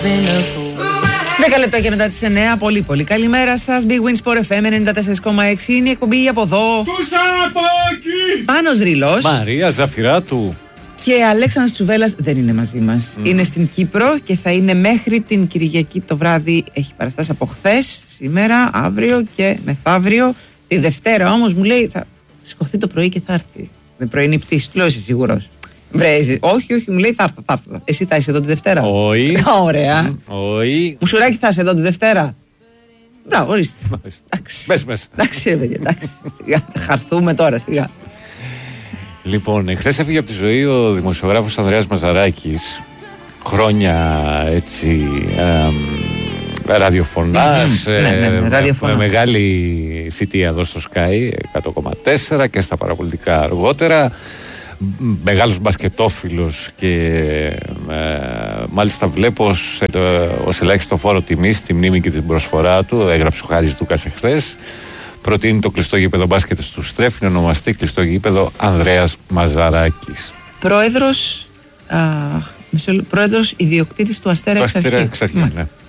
10 λεπτά και μετά τις 9. Πολύ πολύ καλημέρα σας. Big Win Sport FM 94,6 είναι η εκπομπή από εδώ. Πάνος Ρήλος. Μαρία Ζαφυράτου. Και Αλέξανδρος Τσουβέλλας δεν είναι μαζί μας. Είναι στην Κύπρο και θα είναι μέχρι την Κυριακή το βράδυ. Έχει παραστάσει από χθες, σήμερα, αύριο και μεθαύριο. Τη Δευτέρα όμως μου λέει θα σηκωθεί το πρωί και θα έρθει. Με πρωινή πτήση. Λέω είσαι σίγουρος? Όχι, μου λέει θα έρθω. Εσύ θα είσαι εδώ τη Δευτέρα? Όχι. Ωραία. Όχι. Μουσουράκι, θα είσαι εδώ τη Δευτέρα? Μπράβο, ορίστε. Μες. Εντάξει, ρε παιδιά, εντάξει. Χαρθούμε τώρα, σιγά. Λοιπόν, εχθές έφυγε από τη ζωή ο δημοσιογράφος Ανδρέας Μαζαράκης. Χρόνια έτσι ραδιοφωνάς, με μεγάλη θητεία εδώ στο Sky 100,4 και στα παραπολιτικά αργότερα. Μεγάλος μπασκετόφιλος και μάλιστα βλέπω ως ελάχιστο φόρο τιμής στη μνήμη και την προσφορά του, έγραψε ο Χάρης Δούκας εχθές, προτείνει το κλειστό γήπεδο μπάσκετ του Στρέφ να ονομαστεί κλειστό γήπεδο Ανδρέας Μαζαράκης. Πρόεδρος ιδιοκτήτης του Αστέρα Εξαρχείου. Ναι.